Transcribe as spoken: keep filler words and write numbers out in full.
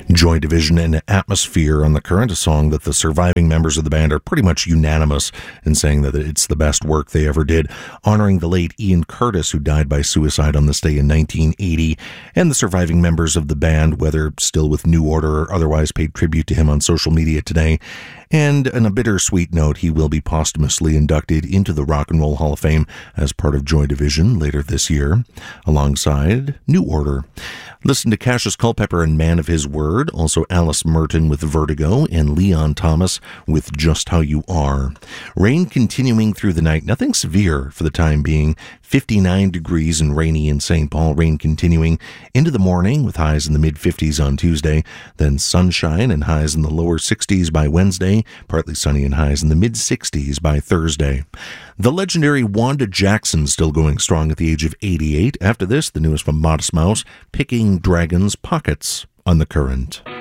Joy Division and Atmosphere on The Current, a song that the surviving members of the band are pretty much unanimous in saying that it's the best work they ever did, honoring the late Ian Curtis, who died by suicide on this day in nineteen eighty, and the surviving members of the band, whether still with New Order or otherwise, paid tribute to him on social media today. And on a bittersweet note, he will be posthumously inducted into the Rock and Roll Hall of Fame as part of Joy Division later this year, alongside New Order. Listen to Cassius Culpepper and Man of His Word, also Alice Merton with Vertigo, and Leon Thomas with Just How You Are. Rain continuing through the night, nothing severe for the time being, fifty-nine degrees and rainy in Saint Paul, rain continuing into the morning with highs in the mid-fifties on Tuesday, then sunshine and highs in the lower sixties by Wednesday, partly sunny and highs in the mid-sixties by Thursday. The legendary Wanda Jackson still going strong at the age of eighty-eight. After this, the newest from Modest Mouse, Picking Dragons' Pockets on The Current.